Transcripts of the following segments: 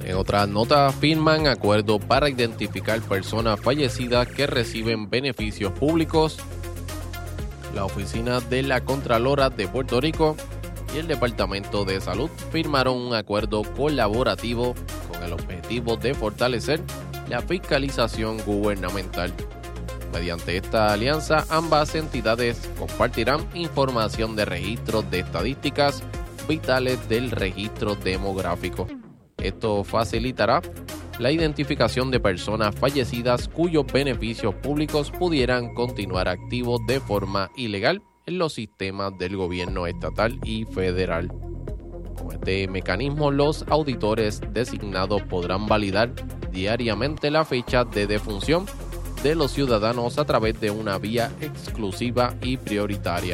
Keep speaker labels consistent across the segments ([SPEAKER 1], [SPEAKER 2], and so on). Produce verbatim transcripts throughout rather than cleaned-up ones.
[SPEAKER 1] En otras notas, firman acuerdo para identificar personas fallecidas que reciben beneficios públicos. La Oficina de la Contralora de Puerto Rico y el Departamento de Salud firmaron un acuerdo colaborativo con el objetivo de fortalecer la fiscalización gubernamental. Mediante esta alianza, ambas entidades compartirán información de registros de estadísticas vitales del registro demográfico. Esto facilitará la identificación de personas fallecidas cuyos beneficios públicos pudieran continuar activos de forma ilegal en los sistemas del gobierno estatal y federal. Con este mecanismo, los auditores designados podrán validar diariamente la fecha de defunción de los ciudadanos a través de una vía exclusiva y prioritaria.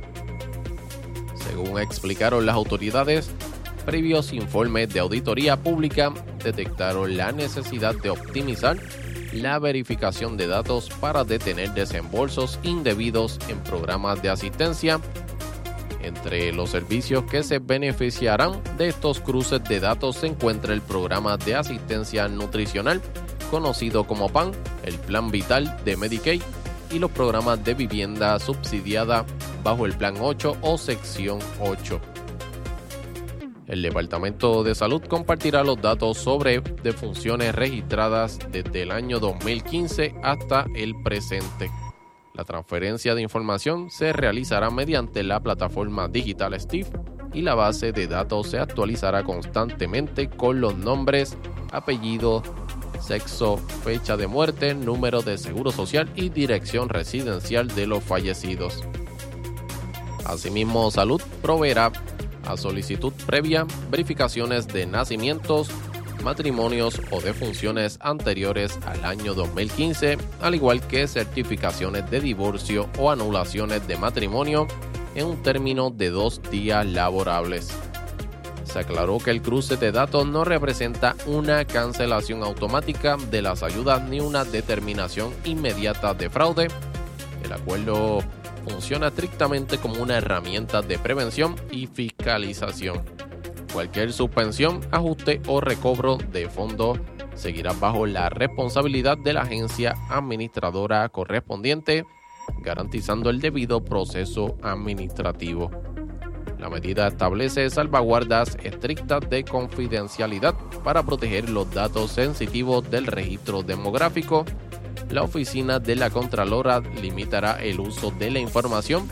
[SPEAKER 1] Según explicaron las autoridades, previos informes de auditoría pública detectaron la necesidad de optimizar la verificación de datos para detener desembolsos indebidos en programas de asistencia. Entre los servicios que se beneficiarán de estos cruces de datos se encuentra el programa de asistencia nutricional, conocido como P A N, el Plan Vital de Medicaid y los programas de vivienda subsidiada bajo el Plan ocho o Sección ocho. El Departamento de Salud compartirá los datos sobre defunciones registradas desde el año dos mil quince hasta el presente. La transferencia de información se realizará mediante la plataforma digital Steve y la base de datos se actualizará constantemente con los nombres, apellidos, sexo, fecha de muerte, número de seguro social y dirección residencial de los fallecidos. Asimismo, Salud proveerá a solicitud previa verificaciones de nacimientos, matrimonios o defunciones anteriores al año dos mil quince, al igual que certificaciones de divorcio o anulaciones de matrimonio en un término de dos días laborables. Se aclaró que el cruce de datos no representa una cancelación automática de las ayudas ni una determinación inmediata de fraude. El acuerdo funciona estrictamente como una herramienta de prevención y fiscalización. Cualquier suspensión, ajuste o recobro de fondos seguirá bajo la responsabilidad de la agencia administradora correspondiente, garantizando el debido proceso administrativo. La medida establece salvaguardas estrictas de confidencialidad para proteger los datos sensitivos del registro demográfico. La Oficina de la Contralora limitará el uso de la información